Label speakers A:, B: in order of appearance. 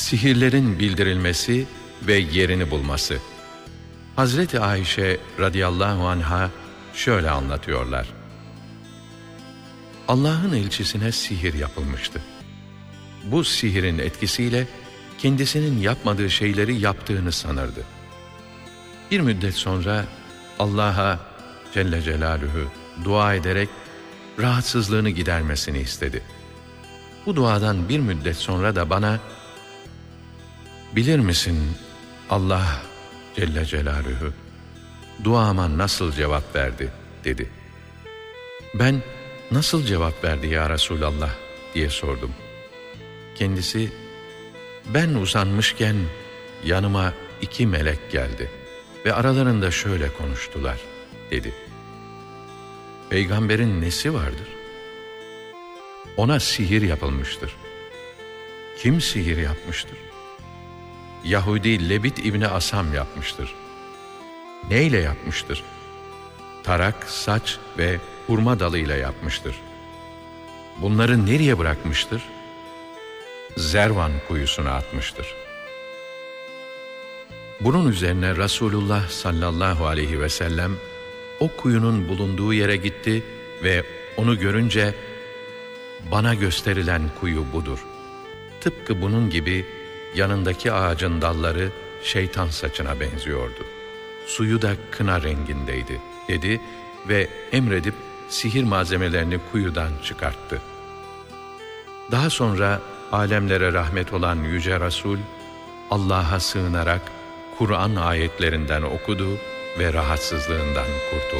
A: Sihirlerin bildirilmesi ve yerini bulması. Hazreti Ayşe radıyallahu anha şöyle anlatıyorlar. Allah'ın elçisine sihir yapılmıştı. Bu sihirin etkisiyle kendisinin yapmadığı şeyleri yaptığını sanırdı. Bir müddet sonra Allah'a Celle Celaluhu dua ederek rahatsızlığını gidermesini istedi. Bu duadan bir müddet sonra da bana, "Bilir misin Allah Celle Celaluhu duama nasıl cevap verdi?" dedi. Ben, "Nasıl cevap verdi ya Resulallah?" diye sordum. Kendisi, "Ben uzanmışken yanıma 2 melek geldi ve aralarında şöyle konuştular," dedi. Peygamberin nesi vardır? Ona sihir yapılmıştır. Kim sihir yapmıştır? Yahudi Lebit İbni Asam yapmıştır. Neyle yapmıştır? Tarak, saç ve hurma dalıyla yapmıştır. Bunları nereye bırakmıştır? Zervan kuyusuna atmıştır. Bunun üzerine Resulullah sallallahu aleyhi ve sellem o kuyunun bulunduğu yere gitti ve onu görünce, "Bana gösterilen kuyu budur. Tıpkı bunun gibi yanındaki ağacın dalları şeytan saçına benziyordu. Suyu da kına rengindeydi," dedi ve emredip sihir malzemelerini kuyudan çıkarttı. Daha sonra alemlere rahmet olan Yüce Resul, Allah'a sığınarak Kur'an ayetlerinden okudu ve rahatsızlığından kurtuldu.